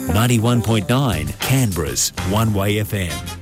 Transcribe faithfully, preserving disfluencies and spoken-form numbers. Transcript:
ninety-one point nine Canberra's One Way F M.